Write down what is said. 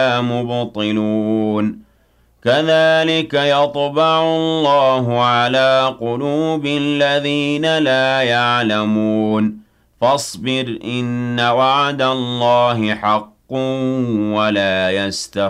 مبطلون كذلك يطبع الله على قلوب الذين لا يعلمون فاصبر إن وعد الله حق ولا يستخدمون